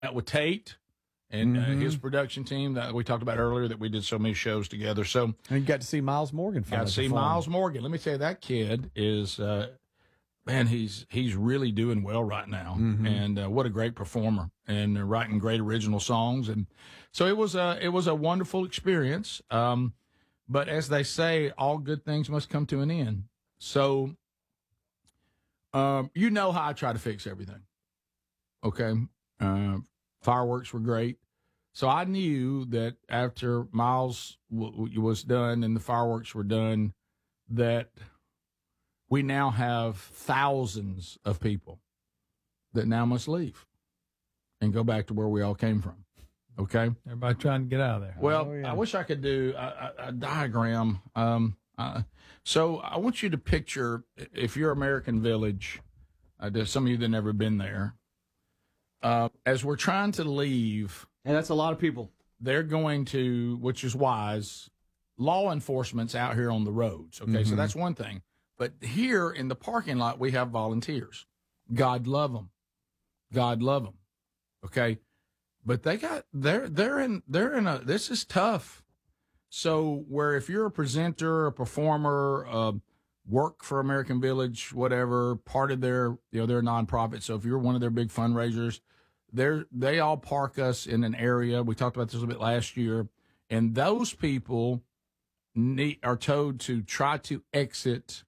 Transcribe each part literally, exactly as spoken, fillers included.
That with Tate and mm-hmm. uh, his production team that we talked about earlier that we did so many shows together. So and you got to see Miles Morgan. Got to see perform. Miles Morgan. Let me tell you, that kid is, uh, man, he's he's really doing well right now. Mm-hmm. And uh, what a great performer, and uh, writing great original songs. And so it was a, it was a wonderful experience. Um, but as they say, all good things must come to an end. So um, you know how I try to fix everything. Okay. Uh, fireworks were great. So I knew that after Miles w- was done and the fireworks were done, that we now have thousands of people that now must leave and go back to where we all came from. Okay? Everybody trying to get out of there. Well, oh, yeah. I wish I could do a, a, a diagram. Um, uh, so I want you to picture, if you're American Village, uh, there's some of you that never been there, uh, as we're trying to leave. And that's a lot of people. They're going to, which is wise, law enforcement's out here on the roads. Okay, mm-hmm. So that's one thing. But here in the parking lot, we have volunteers. God love them. God love them. Okay. But they got, they're, they're in, they're in a, this is tough. So where if you're a presenter, a performer, uh, work for American Village, whatever, part of their, you know, they're a nonprofit. So if you're one of their big fundraisers, they're, they all park us in an area. We talked about this a little bit last year. And those people need, are told to try to exit,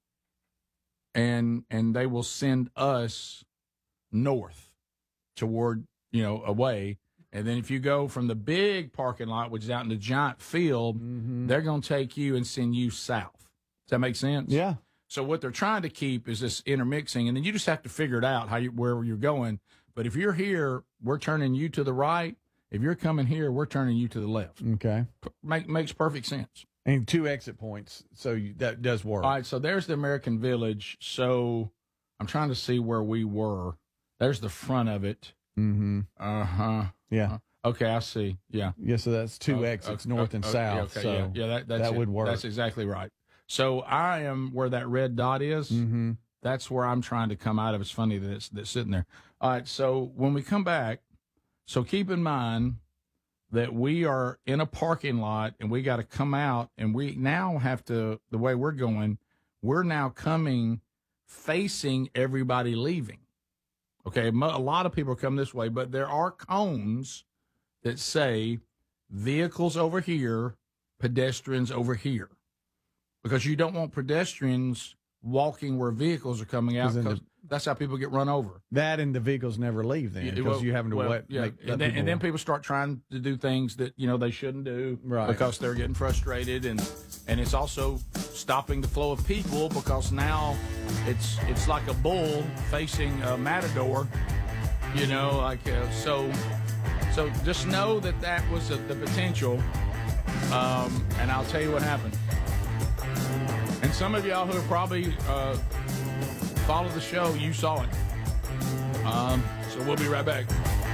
and, and they will send us north toward, you know, away. And then if you go from the big parking lot, which is out in the giant field, mm-hmm. they're going to take you and send you south. Does that make sense? Yeah. So what they're trying to keep is this intermixing, and then you just have to figure it out how you, where you're going. But if you're here, we're turning you to the right. If you're coming here, we're turning you to the left. Okay. Make, makes perfect sense. And two exit points, so you, that does work. All right, so there's the American Village. So I'm trying to see where we were. There's the front of it. Mm-hmm. Uh-huh. Yeah. Uh, okay, I see. Yeah. Yeah, so that's two okay, exits, okay, north okay, and okay, south. Okay, so yeah, yeah that, that's that it. would work. That's exactly right. So I am where that red dot is. Mm-hmm. That's where I'm trying to come out of. It's funny that it's that's sitting there. All right, so when we come back, so keep in mind that we are in a parking lot and we got to come out, and we now have to, the way we're going, we're now coming facing everybody leaving. Okay, a lot of people come this way, but there are cones that say vehicles over here, pedestrians over here, because you don't want pedestrians walking where vehicles are coming out, because that's how people get run over. That and the vehicles never leave then, because well, you having to well, wet. Yeah. Make, and, then, and then people start trying to do things that, you know, they shouldn't do, right, because they're getting frustrated, and and it's also stopping the flow of people, because now it's it's like a bull facing a matador, you know, like uh, so. So just know that that was a, the potential, um, and I'll tell you what happened. And some of y'all who probably uh, followed the show, you saw it. Um, so we'll be right back.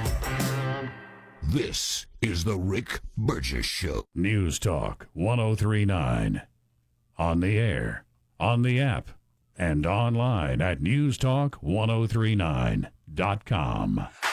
This is the Rick Burgess Show. News Talk one oh three point nine. On the air, on the app, and online at news talk ten thirty-nine dot com.